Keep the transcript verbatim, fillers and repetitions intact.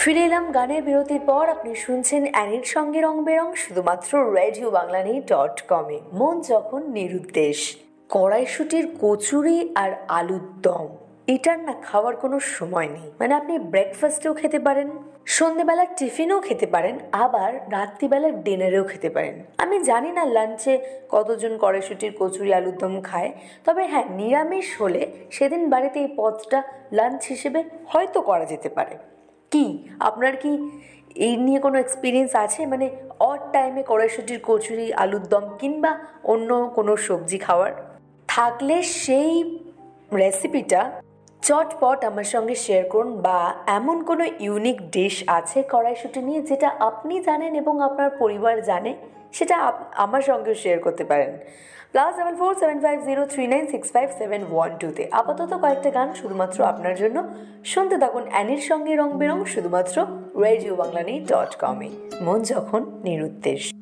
ফিরে এলাম গানের বিরতির পর। আপনি শুনছেন অ্যানির সঙ্গে রং বেরং, শুধুমাত্র রেডিও বাংলানি ডট কমে। মন যখন নিরুদ্দেশ, কড়াইশুটির কচুরি আর আলুর দম, এটার না খাওয়ার কোনো সময় নেই। মানে আপনি ব্রেকফাস্টেও খেতে পারেন, সন্ধেবেলার টিফিনেও খেতে পারেন, আবার রাত্রিবেলার ডিনারেও খেতে পারেন। আমি জানি না লাঞ্চে কতজন কড়াইশুটির কচুরি আলুর দম খায়, তবে হ্যাঁ, নিরামিষ হলে সেদিন বাড়িতে এই পদটা লাঞ্চ হিসেবে হয়তো করা যেতে পারে। কি আপনার কি এই নিয়ে কোনো এক্সপিরিয়েন্স আছে? মানে অড টাইমে কড়াইশুটির কচুরি আলুর দম কিংবা অন্য কোনো সবজি খাওয়ার থাকলে সেই রেসিপিটা চটপট আমার সঙ্গে শেয়ার করুন। বা এমন কোনো ইউনিক ডিশ আছে কড়াইশুটি নিয়ে যেটা আপনি জানেন এবং আপনার পরিবার জানে, সেটা আমার সঙ্গেও শেয়ার করতে পারেন। Plus seven four seven five zero three nine six five seven one টুতে আপাতত কয়েকটা গান শুধুমাত্র আপনার জন্য। শুনতে থাকুন অ্যানির সঙ্গে রং বেরং, শুধুমাত্র রেডিও বাংলানি ডট কমে। মন যখন নিরুদ্দেশ।